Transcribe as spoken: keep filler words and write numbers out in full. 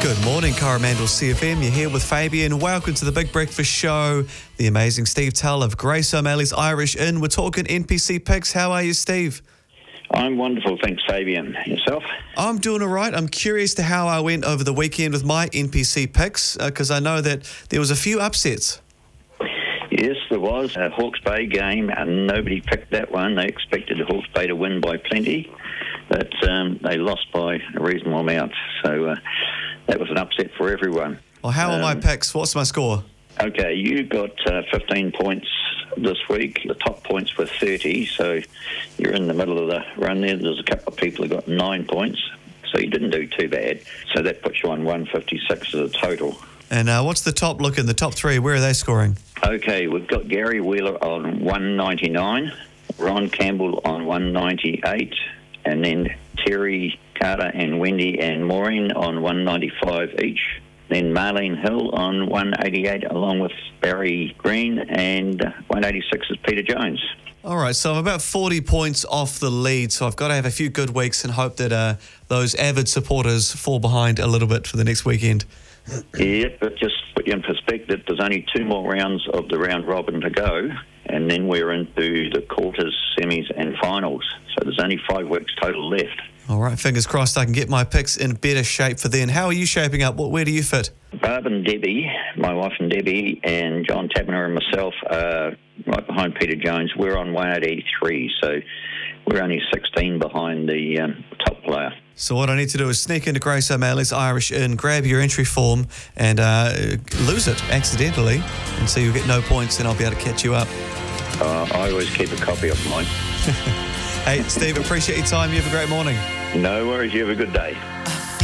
Good morning, Coromandel C F M. You're here with Fabian. Welcome to the Big Breakfast Show. The amazing Steve Tell of Grace O'Malley's Irish Inn. We're talking N P C picks. How are you, Steve? I'm wonderful, thanks, Fabian. Yourself? I'm doing all right. I'm curious to how I went over the weekend with my N P C picks, because uh, I know that there was a few upsets. Yes, there was a Hawke's Bay game, and nobody picked that one. They expected Hawke's Bay to win by plenty, but um, they lost by a reasonable amount. So uh, that was an upset for everyone. Well, how um, are my picks? What's my score? Okay, you got uh, fifteen points this week. The top points were thirty, so you're in the middle of the run there. There's a couple of people who got nine points, so you didn't do too bad. So that puts you on one fifty-six as a total. And uh, what's the top looking? The top three, where are they scoring? Okay, we've got Gary Wheeler on one ninety-nine, Ron Campbell on one ninety-eight, and then Terry Carter and Wendy and Maureen on one ninety-five each. Then Marlene Hill on one eighty-eight, along with Barry Green, and one eighty-six is Peter Jones. All right, so I'm about forty points off the lead, so I've got to have a few good weeks and hope that uh, those avid supporters fall behind a little bit for the next weekend. Yeah, but just to put you in perspective, there's only two more rounds of the round robin to go, and then we're into the quarters, semis and finals. So there's only five weeks total left. All right, fingers crossed I can get my picks in better shape for then. How are you shaping up? Where do you fit? Barb and Debbie, my wife and Debbie, and John Tabner and myself are right behind Peter Jones. We're on one eighty-three, so we're only sixteen behind the um, top player. So what I need to do is sneak into Grace O'Malley's Irish Inn, grab your entry form and uh, lose it accidentally, and so you'll get no points and I'll be able to catch you up. Uh, I always keep a copy of mine. Hey, Steve, appreciate your time. You have a great morning. No worries. You have a good day.